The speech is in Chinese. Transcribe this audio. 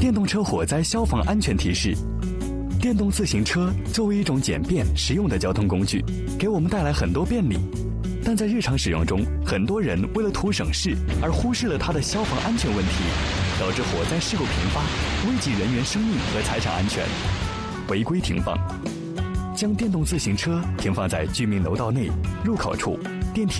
电动车火灾消防安全提示：电动自行车作为一种简便实用的交通工具，给我们带来很多便利，但在日常使用中，很多人为了图省事而忽视了它的消防安全问题，导致火灾事故频发，危及人员生命和财产安全。违规停放，将电动自行车停放在居民楼道内、入口处、